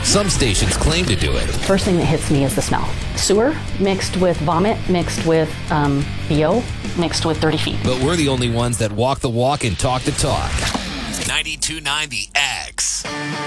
Some stations claim to do it. First thing that hits me is the smell. Sewer mixed with vomit, mixed with BO, mixed with dirty feet. But we're the only ones that walk the walk and talk the talk. 92.9 The X.